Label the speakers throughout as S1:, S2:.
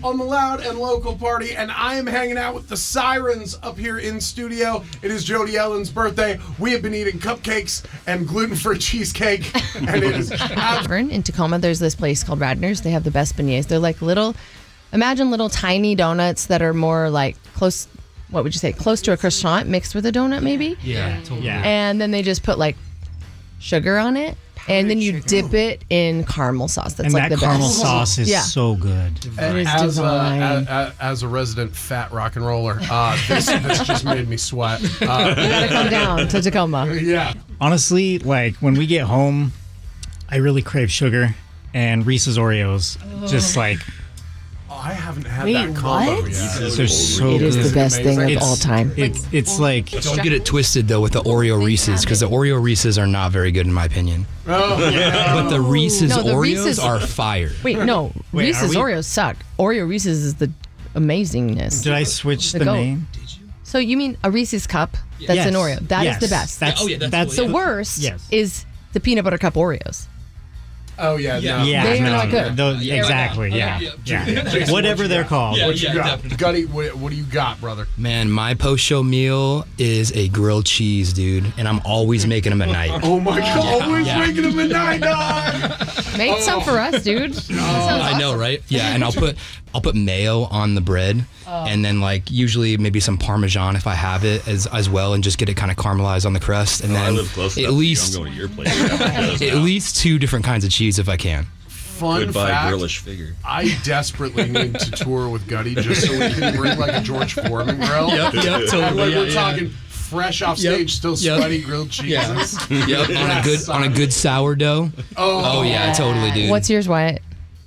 S1: on the Loud and Local Party, and I am hanging out with the Sirens up here in studio. It is Jody Ellen's birthday. We have been eating cupcakes and gluten-free cheesecake, and it is
S2: In Tacoma, there's this place called Radner's. They have the best beignets. They're like imagine little tiny donuts that are more like close, what would you say, close to a croissant mixed with a donut maybe?
S3: Yeah, totally. Yeah.
S2: And then they just put like sugar on it. And then you dip it in caramel sauce. That's
S4: and
S2: like
S4: that
S2: the
S4: caramel
S2: best.
S4: sauce is so good.
S2: It is divine.
S1: As a resident fat rock and roller, this just made me sweat.
S2: You gotta come down to Tacoma.
S1: Yeah.
S4: Honestly, like when we get home, I really crave sugar and Reese's Oreos. Just like
S1: I haven't had
S2: Wait,
S1: that combo
S2: what?
S1: yet.
S4: they're so
S2: It
S4: good.
S2: is the best thing of all time.
S4: It's like
S3: Don't get it twisted though with the Oreo Reese's, because the Oreo Reese's are not very good in my opinion.
S1: Oh, yeah.
S3: But the Reese's
S2: No, the
S3: Oreos
S2: Reese's-
S3: are fire.
S2: Wait, no.
S4: Wait,
S2: Reese's
S4: are we-
S2: Oreos suck. Oreo Reese's is the amazingness.
S4: did I switch
S2: The
S4: the
S2: goat.
S4: name?
S2: So you mean a Reese's cup that's
S4: Yes.
S2: an Oreo. That is
S4: Yes.
S2: the best.
S4: That's
S2: The worst
S4: Yes.
S2: is the peanut butter cup Oreos.
S1: Oh, yeah. No.
S4: Yeah,
S2: They are
S4: no,
S2: not good.
S4: Exactly. Yeah.
S1: Jason,
S4: Whatever
S1: what you
S4: they're
S1: got?
S4: called.
S1: What you got? Gutty, what do you got, brother?
S3: Man, my post-show meal is a grilled cheese, dude, and I'm always making them at night.
S1: Oh, my God. Always making them at night, dog.
S2: Make some for us, dude.
S3: I know, right? Yeah, and I'll put mayo on the bread, and then like usually maybe some Parmesan if I have it as well, and just get it kind of caramelized on the crust, and
S5: I
S3: then
S5: live close
S3: at
S5: enough.
S3: least
S5: I'm going to your place.
S3: at least 2 different kinds of cheese if I can.
S1: Fun
S5: Goodbye,
S1: fact,
S5: grillish figure.
S1: I desperately need to tour with Gutty just so we can bring like a George Foreman grill.
S3: Yep,
S1: And like we're talking fresh off stage, still sweaty grilled cheeses.
S3: Yep, on a good sourdough. Oh yeah, totally, dude.
S2: What's yours, Wyatt?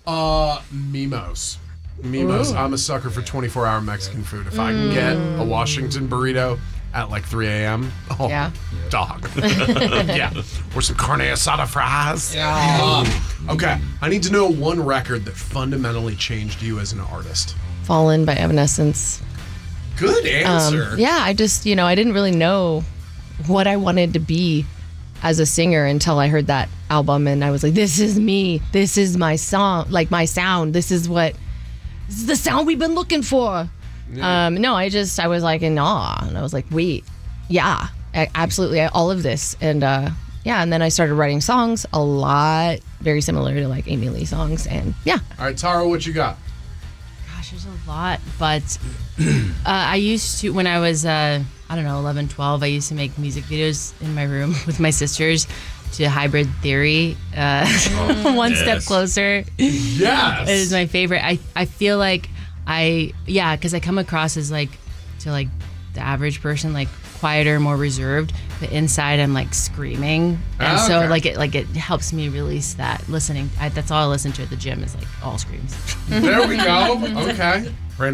S1: Mimos. Mimos. I'm a sucker for 24-hour Mexican food. If I can get a Washington burrito at like 3 a.m., oh,
S2: Yeah.
S1: dog. Yeah. Or some carne asada fries. Yeah. Okay. I need to know one record that fundamentally changed you as an artist.
S2: Fallen by Evanescence.
S1: Good answer.
S2: Yeah, I just, I didn't really know what I wanted to be as a singer until I heard that album, and I was like, this is me. This is my song, like my sound. This is the sound we've been looking for. No, I was like in awe, and I was like, wait, yeah, absolutely, all of this. And and then I started writing songs a lot, very similar to like Amy Lee songs, and yeah.
S1: All right, Tara, what you got?
S6: Gosh, there's a lot, but I used to, when I was, 11, 12, I used to make music videos in my room with my sisters to Hybrid Theory. One Step Closer.
S1: Yes.
S6: It is my favorite. I feel like because I come across as like, to like the average person, like quieter, more reserved, but inside I'm like screaming. And so
S1: Okay.
S6: it helps me release that listening. That's all I listen to at the gym is like all screams.
S1: There we go. Okay.